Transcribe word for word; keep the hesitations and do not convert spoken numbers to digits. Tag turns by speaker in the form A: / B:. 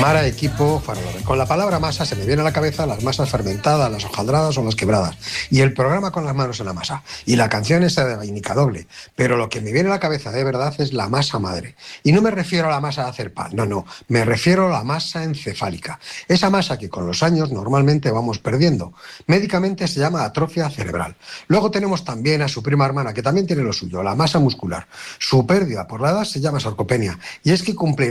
A: Mara, equipo, Farolove. Con la palabra masa se me viene a la cabeza las masas fermentadas, las hojaldradas o las quebradas. Y el programa con las manos en la masa. Y la canción esa de Vainica Doble. Pero lo que me viene a la cabeza de verdad es la masa madre. Y no me refiero a la masa de hacer pan, no, no. Me refiero a la masa encefálica. Esa masa que con los años normalmente vamos perdiendo. Médicamente se llama atrofia cerebral. Luego tenemos también a su prima hermana, que también tiene lo suyo, la masa muscular. Su pérdida por la edad se llama sarcopenia. Y es que cumple